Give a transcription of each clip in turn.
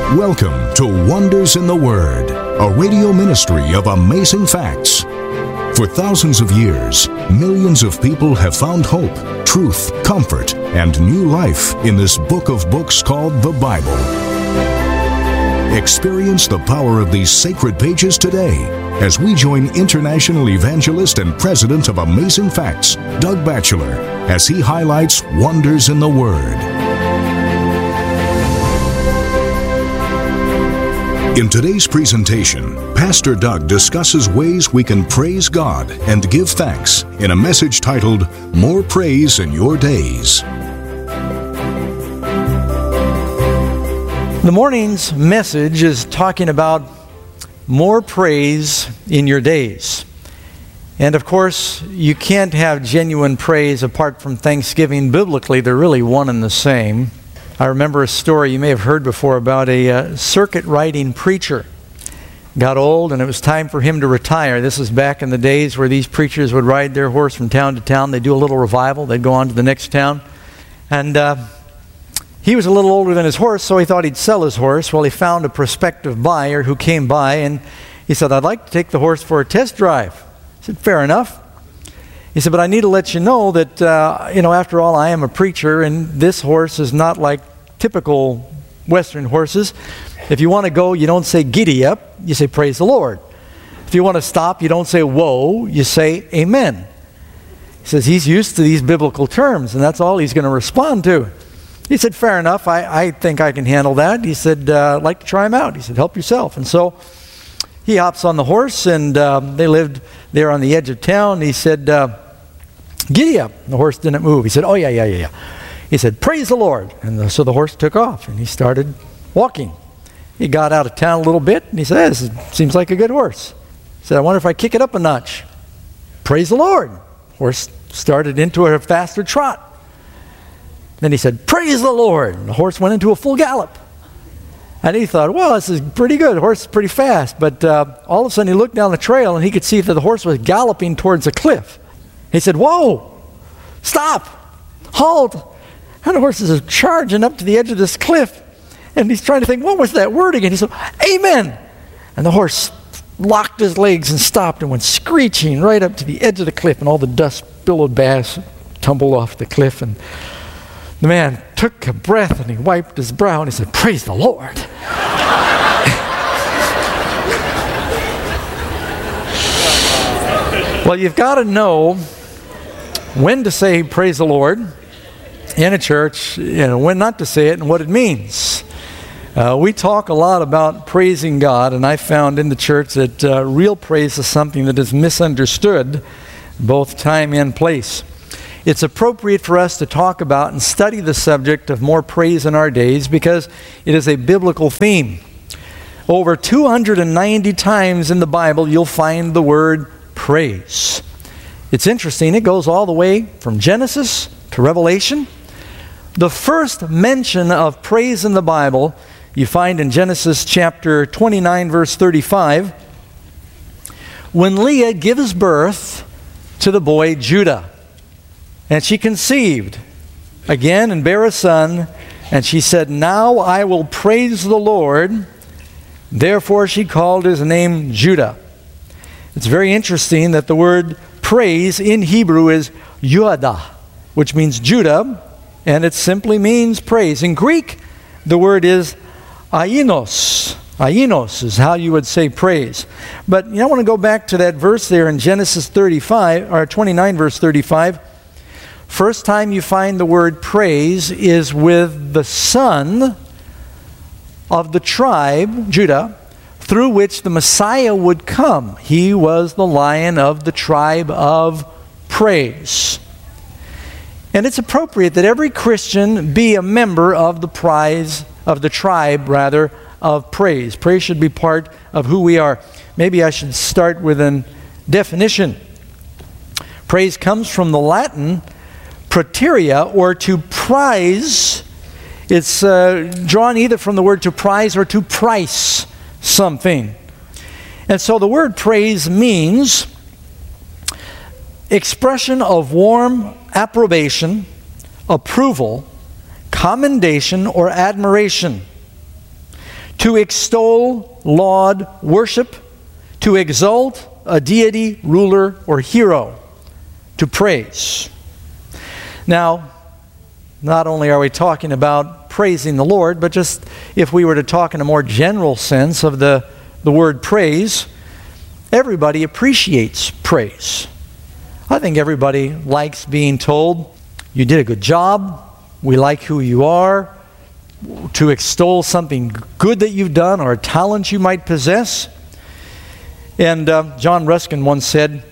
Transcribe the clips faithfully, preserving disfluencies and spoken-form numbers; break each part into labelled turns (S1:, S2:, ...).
S1: Welcome to Wonders in the Word, a radio ministry of amazing facts. For thousands of years, millions of people have found hope, truth, comfort, and new life in this book of books called the Bible. Experience the power of these sacred pages today as we join international evangelist and president of Amazing Facts, Doug Batchelor, as he highlights Wonders in the Word. In today's presentation, Pastor Doug discusses ways we can praise God and give thanks in a message titled, More Praise in Your Days.
S2: The morning's message is talking about more praise in your days. And of course, you can't have genuine praise apart from thanksgiving. Biblically, they're really one and the same. I remember a story you may have heard before about a uh, circuit riding preacher. Got old and it was time for him to retire. This is back in the days where these preachers would ride their horse from town to town. They'd do a little revival. They'd go on to the next town. And uh, he was a little older than his horse, so he thought he'd sell his horse. Well, he found a prospective buyer who came by, and he said, I'd like to take the horse for a test drive. I said, fair enough. He said, but I need to let you know that, uh, you know, after all, I am a preacher, and this horse is not like typical Western horses. If you want to go, you don't say giddy up, you say praise the Lord. If you want to stop, you don't say whoa, you say amen. He says he's used to these biblical terms, and that's all he's going to respond to. He said, fair enough, I, I think I can handle that. He said, uh, I'd like to try him out. He said, help yourself. And so he hops on the horse, and uh, they lived there on the edge of town. He said, uh, giddy up. The horse didn't move. He said, oh, yeah, yeah, yeah, yeah. He said, praise the Lord. And the, so the horse took off, and he started walking. He got out of town a little bit, and he said, hey, this is, seems like a good horse. He said, I wonder if I kick it up a notch. Praise the Lord. Horse started into a faster trot. Then he said, praise the Lord. And the horse went into a full gallop. And he thought, well, this is pretty good. The horse is pretty fast. But uh, all of a sudden he looked down the trail and he could see that the horse was galloping towards a cliff. He said, whoa, stop, halt. And the horse is charging up to the edge of this cliff. And he's trying to think, what was that word again? He said, amen. And the horse locked his legs and stopped and went screeching right up to the edge of the cliff. And all the dust billowed back, tumbled off the cliff. And the man took a breath and he wiped his brow and he said, praise the Lord. Well, you've got to know when to say praise the Lord in a church, you know, when not to say it and what it means. Uh, we talk a lot about praising God, and I found in the church that uh, real praise is something that is misunderstood both time and place. It's appropriate for us to talk about and study the subject of more praise in our days because it is a biblical theme. Over two hundred ninety times in the Bible you'll find the word praise. It's interesting, it goes all the way from Genesis to Revelation. The first mention of praise in the Bible you find in Genesis chapter twenty-nine, verse thirty-five, when Leah gives birth to the boy Judah. And she conceived again and bare a son, and she said, now I will praise the Lord. Therefore she called his name Judah. It's very interesting that the word praise in Hebrew is Yudah, which means Judah, and it simply means praise. In Greek, the word is ainos. Ainos is how you would say praise. But you know, I want to go back to that verse there in Genesis thirty-five, or twenty-nine, verse thirty-five. First time you find the word praise is with the son of the tribe, Judah, through which the Messiah would come. He was the Lion of the tribe of praise. And it's appropriate that every Christian be a member of the prize, of the tribe, rather, of praise. Praise should be part of who we are. Maybe I should start with a definition. Praise comes from the Latin praeterea, or to prize. It's uh, drawn either from the word to prize or to price something. And so the word praise means expression of warm approbation, approval, commendation, or admiration. to extol, laud, worship, to exalt a deity, ruler, or hero, to praise. Now, not only are we talking about praising the Lord, but just if we were to talk in a more general sense of the, the word praise, everybody appreciates praise. I think everybody likes being told, you did a good job, we like who you are, to extol something good that you've done or a talent you might possess. And uh, John Ruskin once said,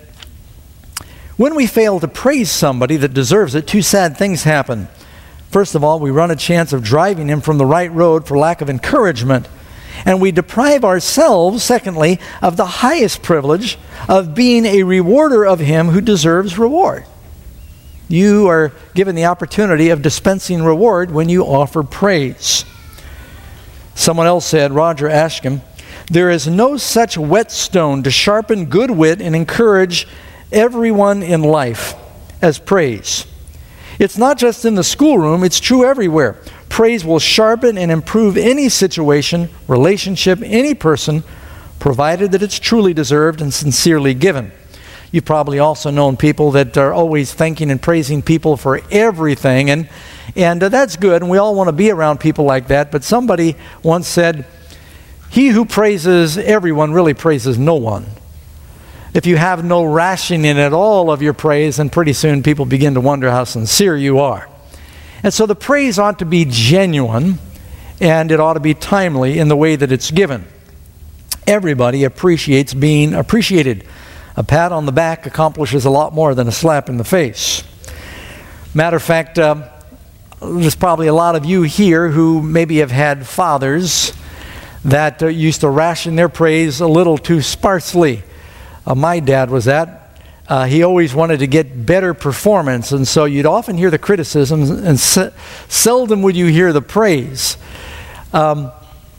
S2: when we fail to praise somebody that deserves it, two sad things happen. First of all, we run a chance of driving him from the right road for lack of encouragement. And we deprive ourselves, secondly, of the highest privilege of being a rewarder of him who deserves reward. You are given the opportunity of dispensing reward when you offer praise. Someone else said, Roger Ascham, there is no such whetstone to sharpen good wit and encourage everyone in life as praise. It's not just in the schoolroom, it's true everywhere. Praise will sharpen and improve any situation, relationship, any person, provided that it's truly deserved and sincerely given. You've probably also known people that are always thanking and praising people for everything, and and uh, that's good, and we all want to be around people like that, but somebody once said, he who praises everyone really praises no one. If you have no rationing at all of your praise, then pretty soon people begin to wonder how sincere you are. And so the praise ought to be genuine, and it ought to be timely in the way that it's given. Everybody appreciates being appreciated. A pat on the back accomplishes a lot more than a slap in the face. Matter of fact, uh, there's probably a lot of you here who maybe have had fathers that uh, used to ration their praise a little too sparsely. Uh, my dad was that. Uh, he always wanted to get better performance, and so you'd often hear the criticisms, and se- seldom would you hear the praise. Um,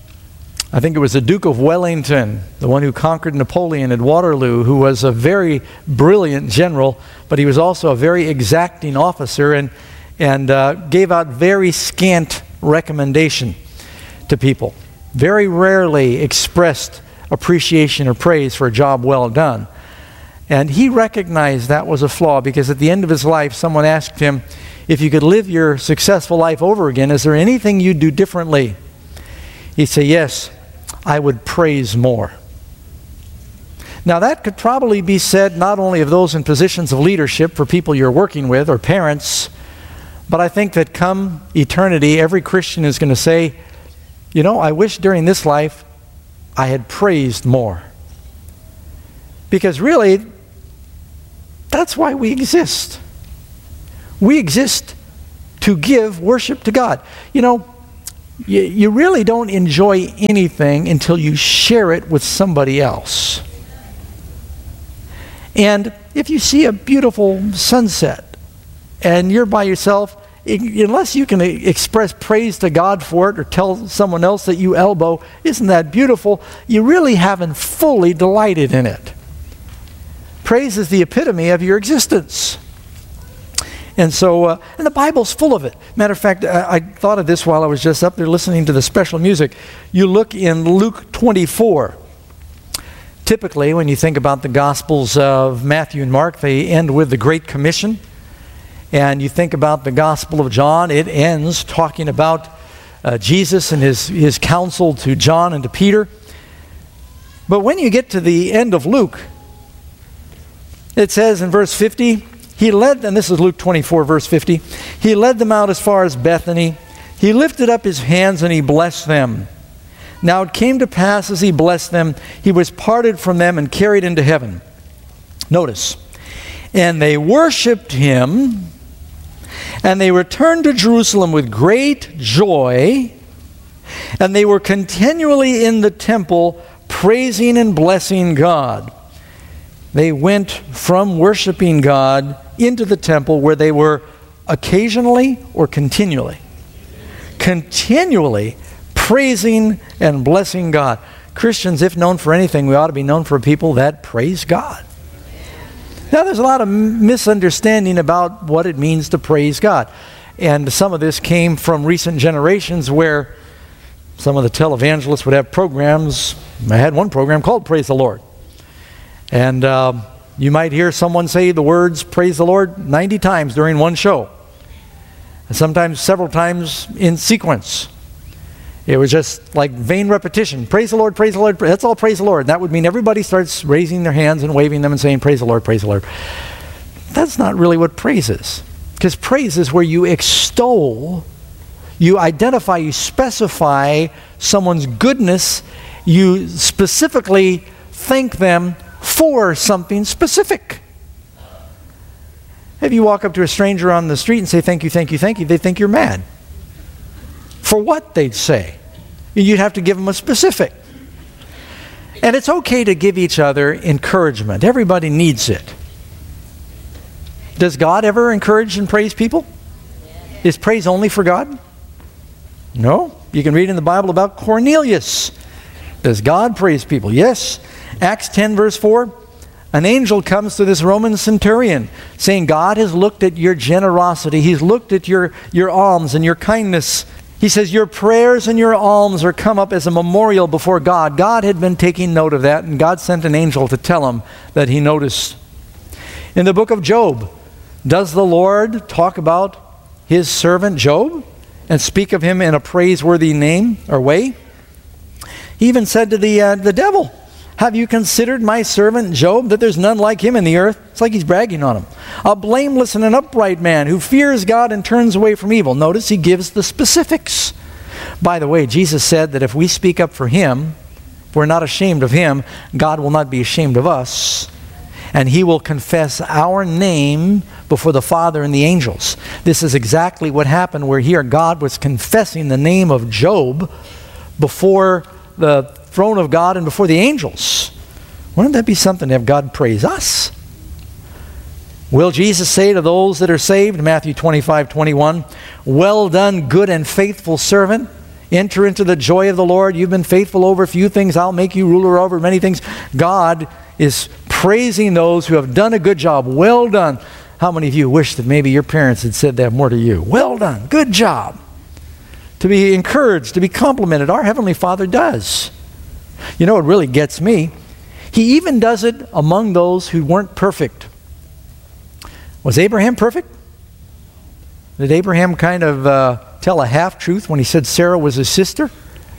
S2: I think it was the Duke of Wellington, the one who conquered Napoleon at Waterloo, who was a very brilliant general, but he was also a very exacting officer, and, and uh, gave out very scant recommendation to people. Very rarely expressed appreciation or praise for a job well done. And he recognized that was a flaw, because at the end of his life, someone asked him, if you could live your successful life over again, is there anything you'd do differently? He'd say, yes, I would praise more. Now that could probably be said not only of those in positions of leadership for people you're working with or parents, but I think that come eternity, every Christian is going to say, you know, I wish during this life I had praised more. Because really, that's why we exist. We exist to give worship to God. You know, you, you really don't enjoy anything until you share it with somebody else. And if you see a beautiful sunset and you're by yourself, unless you can express praise to God for it or tell someone else that you elbow, isn't that beautiful? You really haven't fully delighted in it. Praise is the epitome of your existence. And so, uh, and the Bible's full of it. Matter of fact, I, I thought of this while I was just up there listening to the special music. You look in Luke twenty-four. Typically, when you think about the Gospels of Matthew and Mark, they end with the Great Commission. And you think about the Gospel of John, it ends talking about uh, Jesus and his, his counsel to John and to Peter. But when you get to the end of Luke, it says in verse fifty, he led, and this is Luke twenty-four, verse fifty, he led them out as far as Bethany. He lifted up his hands and he blessed them. Now it came to pass as he blessed them, he was parted from them and carried into heaven. Notice, and they worshipped him, and they returned to Jerusalem with great joy, and they were continually in the temple praising and blessing God. They went from worshiping God into the temple where they were occasionally or continually. Continually praising and blessing God. Christians, if known for anything, we ought to be known for people that praise God. Now, there's a lot of misunderstanding about what it means to praise God. And some of this came from recent generations where some of the televangelists would have programs. I had one program called Praise the Lord. And uh, you might hear someone say the words Praise the Lord ninety times during one show. And sometimes several times in sequence. It was just like vain repetition. Praise the Lord, praise the Lord. That's all praise the Lord. And that would mean everybody starts raising their hands and waving them and saying praise the Lord, praise the Lord. That's not really what praise is. Because praise is where you extol, you identify, you specify someone's goodness, you specifically thank them for something specific. If you walk up to a stranger on the street and say thank you, thank you, thank you, they think you're mad. For what, they'd say. You'd have to give them a specific. And it's okay to give each other encouragement. Everybody needs it. Does God ever encourage and praise people? Is praise only for God? No. You can read in the Bible about Cornelius. Does God praise people? Yes. Acts ten verse four. An angel comes to this Roman centurion saying, God has looked at your generosity. He's looked at your, your alms and your kindness. He says, your prayers and your alms are come up as a memorial before God. God had been taking note of that, and God sent an angel to tell him that he noticed. In the book of Job, does the Lord talk about his servant Job and speak of him in a praiseworthy name or way? He even said to the, uh, the devil, have you considered my servant Job, that there's none like him in the earth? It's like he's bragging on him. A blameless and an upright man who fears God and turns away from evil. Notice he gives the specifics. By the way, Jesus said that if we speak up for him, if we're not ashamed of him, God will not be ashamed of us. And he will confess our name before the Father and the angels. This is exactly what happened where here God was confessing the name of Job before the throne of God and before the angels. Wouldn't that be something to have God praise us? Will Jesus say to those that are saved, Matthew twenty-five twenty-one, well done, good and faithful servant. Enter into the joy of the Lord. You've been faithful over a few things. I'll make you ruler over many things. God is praising those who have done a good job. Well done. How many of you wish that maybe your parents had said that more to you? Well done. Good job. To be encouraged, to be complimented. Our Heavenly Father does. You know what really gets me? He even does it among those who weren't perfect. Was Abraham perfect? Did Abraham kind of uh, tell a half-truth when he said Sarah was his sister?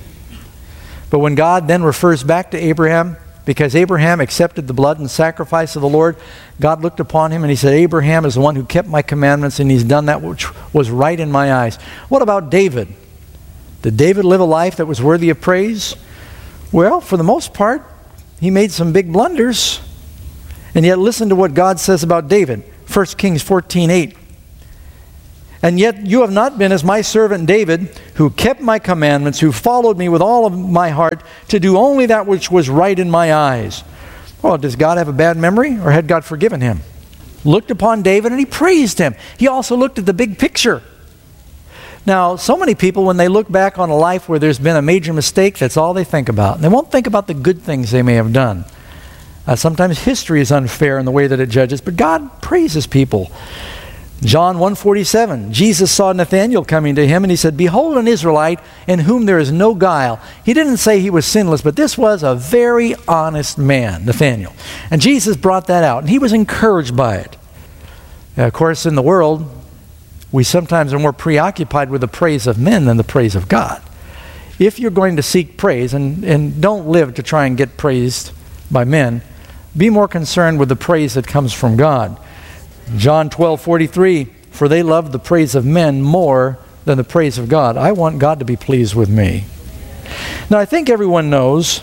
S2: But when God then refers back to Abraham, because Abraham accepted the blood and sacrifice of the Lord, God looked upon him and he said, Abraham is the one who kept my commandments and he's done that which was right in my eyes. What about David? Did David live a life that was worthy of praise? Well, for the most part, he made some big blunders. And yet listen to what God says about David. First Kings fourteen eight. And yet you have not been as my servant David, who kept my commandments, who followed me with all of my heart, to do only that which was right in my eyes. Well, does God have a bad memory, or had God forgiven him? Looked upon David and he praised him. He also looked at the big picture. Now, so many people, when they look back on a life where there's been a major mistake, that's all they think about. They won't think about the good things they may have done. Uh, sometimes history is unfair in the way that it judges, but God praises people. John one forty-seven, Jesus saw Nathanael coming to him and he said, behold an Israelite in whom there is no guile. He didn't say he was sinless, but this was a very honest man, Nathanael. And Jesus brought that out and he was encouraged by it. Uh, of course, in the world, we sometimes are more preoccupied with the praise of men than the praise of God. If you're going to seek praise, and, and don't live to try and get praised by men, be more concerned with the praise that comes from God. John twelve forty-three, for they love the praise of men more than the praise of God. I want God to be pleased with me. Now, I think everyone knows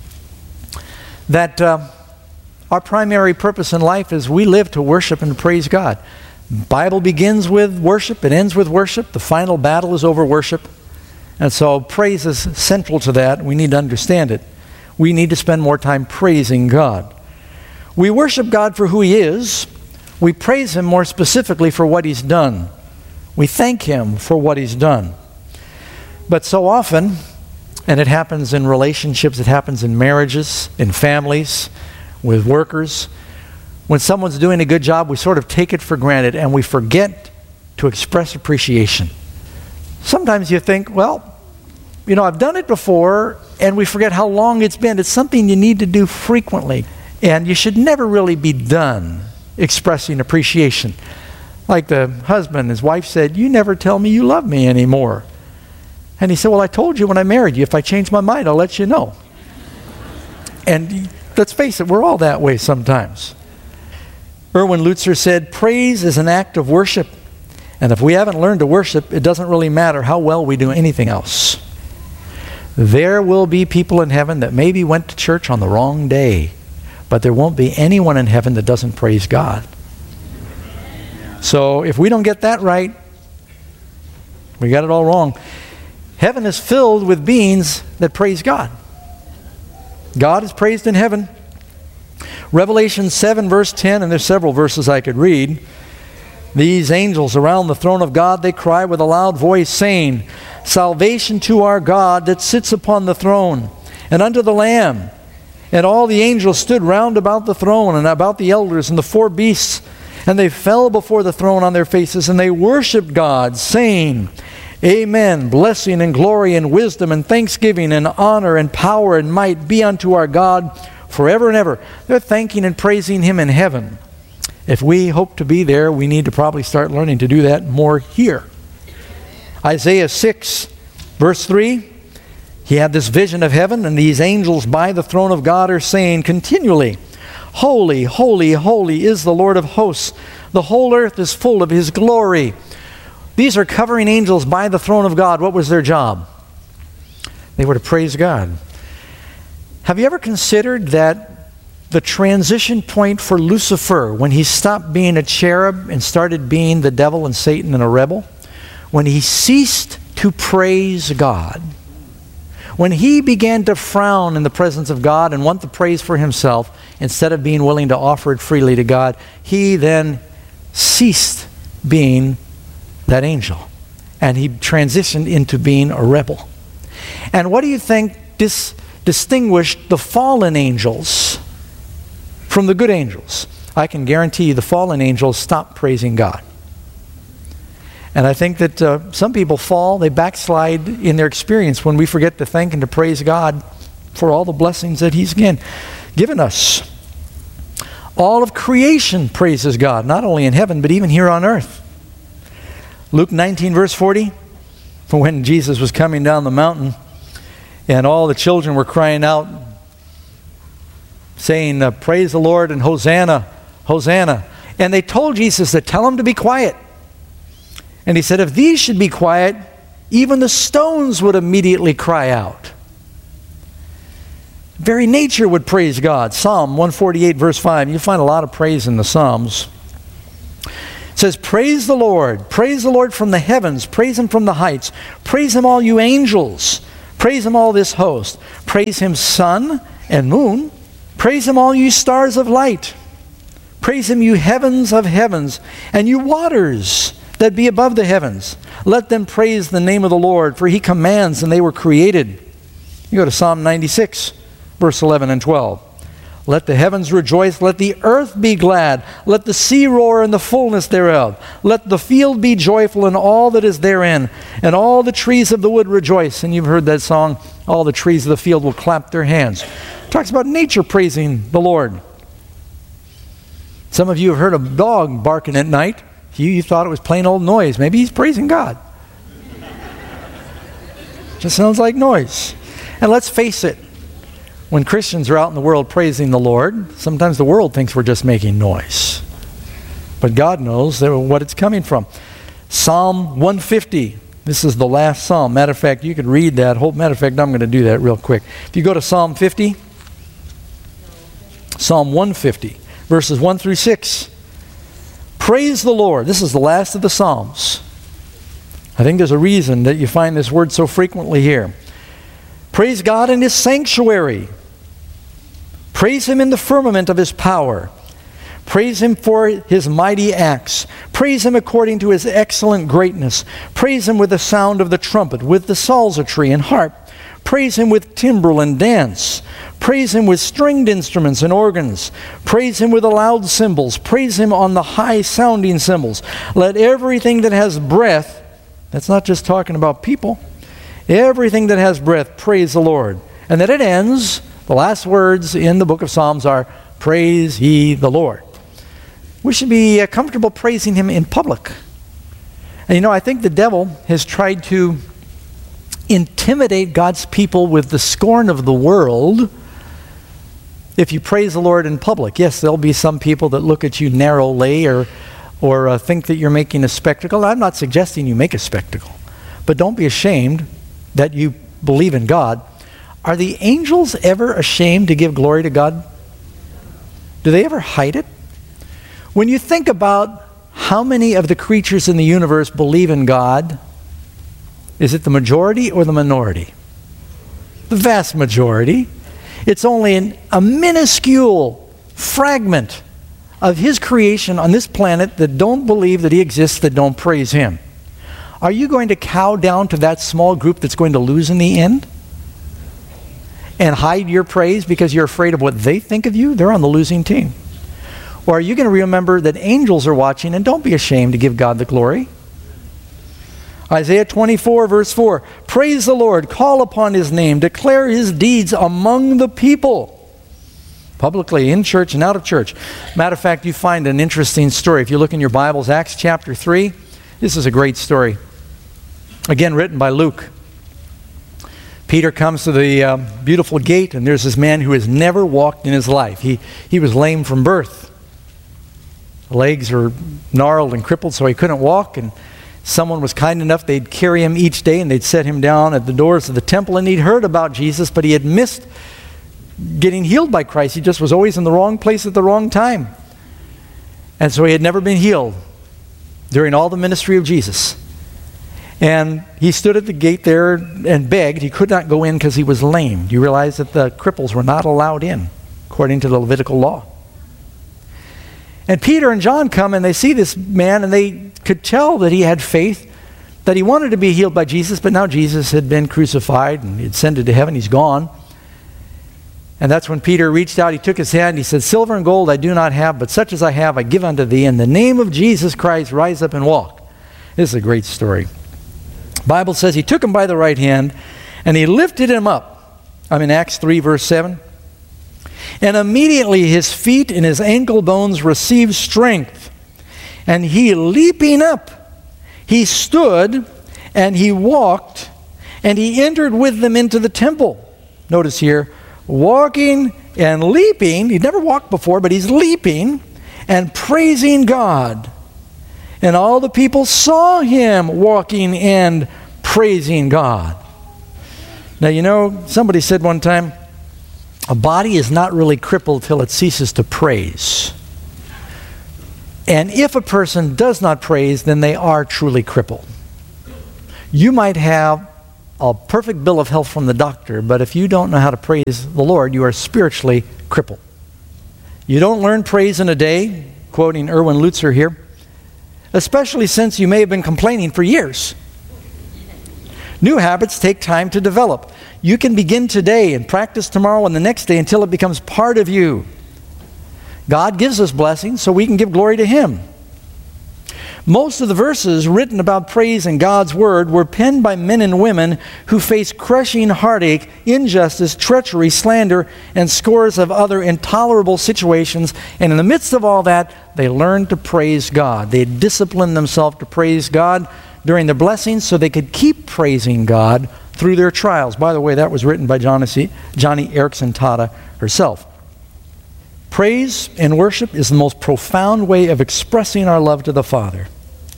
S2: that uh, our primary purpose in life is we live to worship and praise God. The Bible begins with worship, it ends with worship. The final battle is over worship. And so praise is central to that. We need to understand it. We need to spend more time praising God. We worship God for who He is. We praise Him more specifically for what He's done. We thank Him for what He's done. But so often, and it happens in relationships, it happens in marriages, in families, with workers, when someone's doing a good job, we sort of take it for granted and we forget to express appreciation. Sometimes you think, well, you know, I've done it before, and we forget how long it's been. It's something you need to do frequently, and you should never really be done expressing appreciation. Like the husband, his wife said, "You never tell me you love me anymore." And he said, "Well, I told you when I married you. If I change my mind, I'll let you know." And let's face it, we're all that way sometimes. Erwin Lutzer said, "Praise is an act of worship. And if we haven't learned to worship, it doesn't really matter how well we do anything else." There will be people in heaven that maybe went to church on the wrong day, but there won't be anyone in heaven that doesn't praise God. So if we don't get that right, we got it all wrong. Heaven is filled with beings that praise God. God is praised in heaven. Revelation seven verse ten, and there's several verses I could read. These angels around the throne of God, they cry with a loud voice, saying, "Salvation to our God that sits upon the throne, and unto the Lamb." And all the angels stood round about the throne, and about the elders and the four beasts, and they fell before the throne on their faces, and they worshipped God, saying, "Amen, blessing and glory and wisdom and thanksgiving and honor and power and might be unto our God forever and ever." They're thanking and praising Him in heaven. If we hope to be there, we need to probably start learning to do that more here. Isaiah six, verse three, he had this vision of heaven, and these angels by the throne of God are saying continually, "Holy, holy, holy is the Lord of hosts. The whole earth is full of His glory." These are covering angels by the throne of God. What was their job? They were to praise God. Have you ever considered that the transition point for Lucifer, when he stopped being a cherub and started being the devil and Satan and a rebel, when he ceased to praise God, when he began to frown in the presence of God and want the praise for himself instead of being willing to offer it freely to God, he then ceased being that angel, and he transitioned into being a rebel. And what do you think dis- distinguished the fallen angels from the good angels? I can guarantee you the fallen angels stopped praising God. And I think that uh, some people fall, they backslide in their experience when we forget to thank and to praise God for all the blessings that He's again given us. All of creation praises God, not only in heaven, but even here on earth. Luke nineteen, verse forty, when Jesus was coming down the mountain, and all the children were crying out, saying, uh, "Praise the Lord," and "Hosanna, Hosanna." And they told Jesus to tell them to be quiet. And He said, if these should be quiet, even the stones would immediately cry out. Very nature would praise God. Psalm one forty-eight, verse five. You find a lot of praise in the Psalms. It says, "Praise the Lord. Praise the Lord from the heavens. Praise Him from the heights. Praise Him, all you angels. Praise Him, all this host. Praise Him, sun and moon. Praise Him, all you stars of light. Praise Him, you heavens of heavens, and you waters that be above the heavens. Let them praise the name of the Lord, for He commands and they were created." You go to Psalm ninety-six, verse eleven and twelve. "Let the heavens rejoice, let the earth be glad, let the sea roar in the fullness thereof. Let the field be joyful and all that is therein, and all the trees of the wood rejoice." And you've heard that song, "All the trees of the field will clap their hands." It talks about nature praising the Lord. Some of you have heard a dog barking at night. You, you thought it was plain old noise. Maybe he's praising God. Just sounds like noise. And let's face it, when Christians are out in the world praising the Lord, sometimes the world thinks we're just making noise. But God knows what it's coming from. Psalm one fifty. This is the last psalm. Matter of fact, you could read that whole. Matter of fact, I'm going to do that real quick. If you go to Psalm fifty, Psalm one fifty, verses one through six. Praise the Lord. This is the last of the Psalms. I think there's a reason that you find this word so frequently here. Praise God in His sanctuary. Praise Him in the firmament of His power. Praise Him for His mighty acts. Praise Him according to His excellent greatness. Praise Him with the sound of the trumpet, with the psaltery and harp. Praise Him with timbrel and dance. Praise Him with stringed instruments and organs. Praise Him with the loud cymbals. Praise Him on the high sounding cymbals. Let everything that has breath, that's not just talking about people, Everything that has breath, praise the Lord. And then it ends, the last words in the book of Psalms are, praise ye the Lord. We should be uh, comfortable praising him in public. And you know, I think the devil has tried to intimidate God's people with the scorn of the world if you praise the Lord in public. Yes, there'll be some people that look at you narrowly or, or uh, think that you're making a spectacle. I'm not suggesting you make a spectacle, but don't be ashamed that you believe in God. Are the angels ever ashamed to give glory to God? Do they ever hide it? When you think about how many of the creatures in the universe believe in God, is it the majority or the minority? The vast majority. It's only an, a minuscule fragment of his creation on this planet that don't believe that he exists, that don't praise him. Are you going to cow down to that small group that's going to lose in the end? And hide your praise because you're afraid of what they think of you? They're on the losing team. Or are you going to remember that angels are watching, and don't be ashamed to give God the glory? Isaiah twenty-four, verse four, praise the Lord, call upon his name, declare his deeds among the people. Publicly, in church and out of church. Matter of fact, you find an interesting story. If you look in your Bibles, Acts chapter three, this is a great story. Again, written by Luke. Peter comes to the uh, beautiful gate, and there's this man who has never walked in his life. He, he was lame from birth. The legs were gnarled and crippled, so he couldn't walk, and someone was kind enough, they'd carry him each day, and they'd set him down at the doors of the temple, and he'd heard about Jesus, but he had missed getting healed by Christ. He just was always in the wrong place at the wrong time. And so he had never been healed during all the ministry of Jesus. And he stood at the gate there and begged. He could not go in because he was lame. Do you realize that the cripples were not allowed in, according to the Levitical law? And Peter and John come and they see this man, and they could tell that he had faith, that he wanted to be healed by Jesus, but now Jesus had been crucified and he ascended to heaven. He's gone. And that's when Peter reached out. He took his hand. He said, silver and gold I do not have, but such as I have I give unto thee. In the name of Jesus Christ, rise up and walk. This is a great story. Bible says he took him by the right hand and he lifted him up. I'm in Acts three, verse seven. And immediately his feet and his ankle bones received strength. And he, leaping up, he stood and he walked and he entered with them into the temple. Notice here, walking and leaping. He'd never walked before, but he's leaping and praising God. And all the people saw him walking and praising God. Now, you know, somebody said one time, a body is not really crippled till it ceases to praise. And if a person does not praise, then they are truly crippled. You might have a perfect bill of health from the doctor, but if you don't know how to praise the Lord, you are spiritually crippled. You don't learn praise in a day, quoting Erwin Lutzer here, especially since you may have been complaining for years. New habits take time to develop. You can begin today and practice tomorrow and the next day until it becomes part of you. God gives us blessings so we can give glory to him. Most of the verses written about praise in God's word were penned by men and women who faced crushing heartache, injustice, treachery, slander, and scores of other intolerable situations. And in the midst of all that, they learned to praise God. They disciplined themselves to praise God during the blessings so they could keep praising God through their trials. By the way, that was written by Johnny, Johnny Erickson Tada herself. Praise and worship is the most profound way of expressing our love to the Father.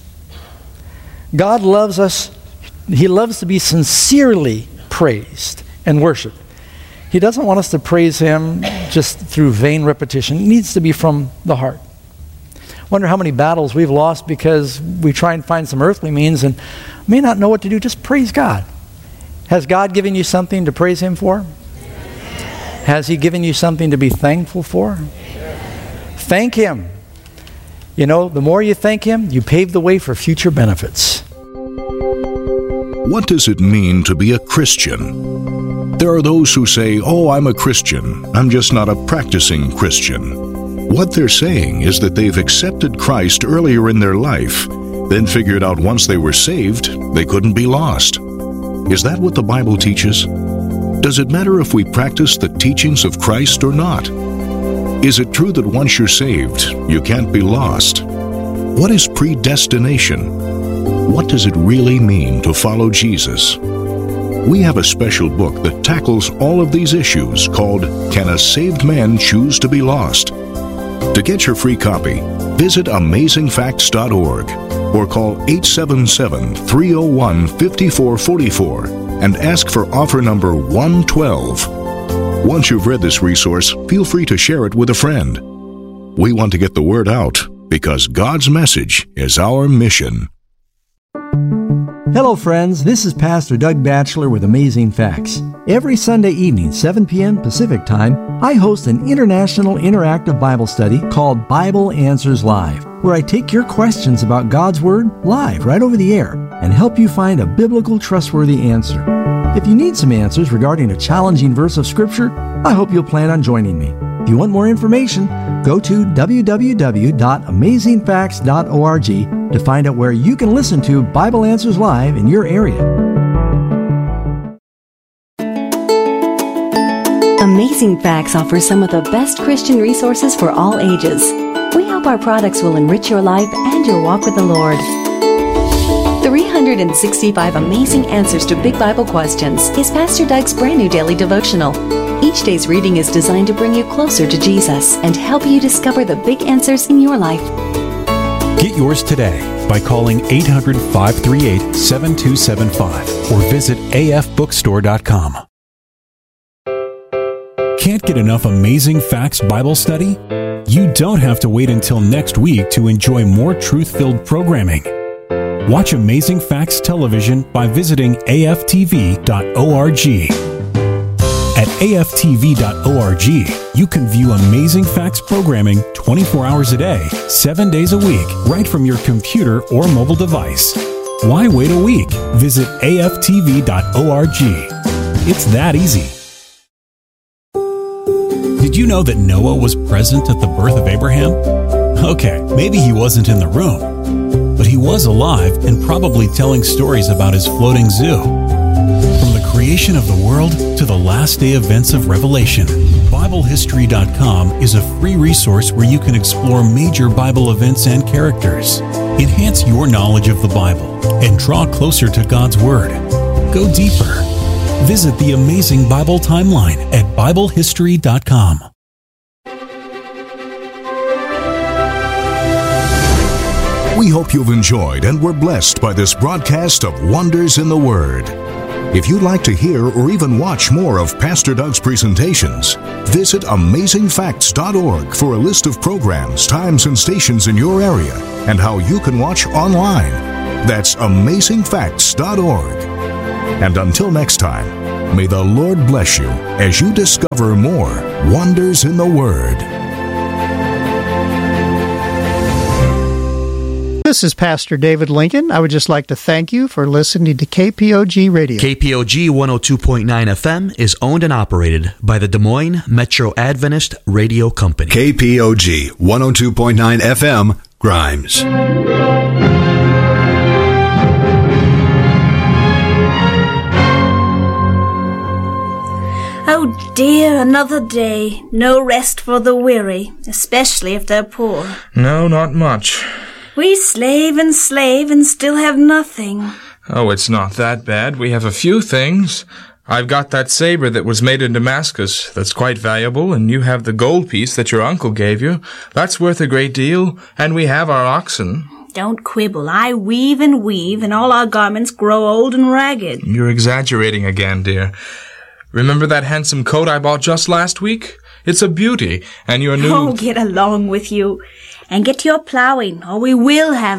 S2: God loves us. He loves to be sincerely praised and worshiped. He doesn't want us to praise him just through vain repetition. It needs to be from the heart. Wonder how many battles we've lost because we try and find some earthly means and may not know what to do. Just praise God. Has God given you something to praise him for? Has he given you something to be thankful for? Thank him. You know, the more you thank him, you pave the way for future benefits.
S1: What does it mean to be a Christian? There are those who say, oh, I'm a Christian. I'm just not a practicing Christian. What they're saying is that they've accepted Christ earlier in their life, then figured out once they were saved, they couldn't be lost. Is that what the Bible teaches? Does it matter if we practice the teachings of Christ or not? Is it true that once you're saved, you can't be lost? What is predestination? What does it really mean to follow Jesus? We have a special book that tackles all of these issues called Can a Saved Man Choose to Be Lost? To get your free copy, visit amazing facts dot org or call eight seven seven, three oh one, five four four four and ask for offer number one twelve. Once you've read this resource, feel free to share it with a friend. We want to get the word out because God's message is our mission.
S2: Hello, friends. This is Pastor Doug Batchelor with Amazing Facts. Every Sunday evening, seven p.m. Pacific Time, I host an international interactive Bible study called Bible Answers Live, where I take your questions about God's Word live right over the air and help you find a biblical, trustworthy answer. If you need some answers regarding a challenging verse of Scripture, I hope you'll plan on joining me. If you want more information, go to w w w dot amazing facts dot org to find out where you can listen to Bible Answers Live in your area.
S3: Amazing Facts offers some of the best Christian resources for all ages. We hope our products will enrich your life and your walk with the Lord. three hundred sixty-five Amazing Answers to Big Bible Questions is Pastor Doug's brand new daily devotional. Each day's reading is designed to bring you closer to Jesus and help you discover the big answers in your life.
S4: Get yours today by calling eight hundred, five three eight, seven two seven five or visit a f bookstore dot com. Can't get enough Amazing Facts Bible study? You don't have to wait until next week to enjoy more truth-filled programming. Watch Amazing Facts Television by visiting a f t v dot org. At a f t v dot org, you can view Amazing Facts programming twenty-four hours a day, seven days a week, right from your computer or mobile device. Why wait a week? Visit a f t v dot org. It's that easy. Did you know that Noah was present at the birth of Abraham? Okay, maybe he wasn't in the room, but he was alive and probably telling stories about his floating zoo. From the creation of the world to the last day events of Revelation, Bible History dot com is a free resource where you can explore major Bible events and characters, enhance your knowledge of the Bible, and draw closer to God's Word. Go deeper. Visit the Amazing Bible Timeline at Bible History dot com.
S1: We hope you've enjoyed and were blessed by this broadcast of Wonders in the Word. If you'd like to hear or even watch more of Pastor Doug's presentations, visit amazing facts dot org for a list of programs, times, and stations in your area and how you can watch online. That's amazing facts dot org. And until next time, may the Lord bless you as you discover more wonders in the Word.
S5: This is Pastor David Lincoln. I would just like to thank you for listening to K P O G Radio.
S6: K P O G one oh two point nine F M is owned and operated by the Des Moines Metro Adventist Radio Company.
S7: K P O G one oh two point nine F M, Grimes.
S8: Oh dear, another day. No rest for the weary, especially if they're poor.
S9: No, not much.
S8: We slave and slave and still have nothing.
S9: Oh, it's not that bad. We have a few things. I've got that saber that was made in Damascus. That's quite valuable, and you have the gold piece that your uncle gave you. That's worth a great deal, and we have our oxen.
S8: Don't quibble. I weave and weave, and all our garments grow old and ragged.
S9: You're exaggerating again, dear. Remember that handsome coat I bought just last week? It's a beauty, and your new...
S8: Oh, get along with you. And get your plowing, or we will have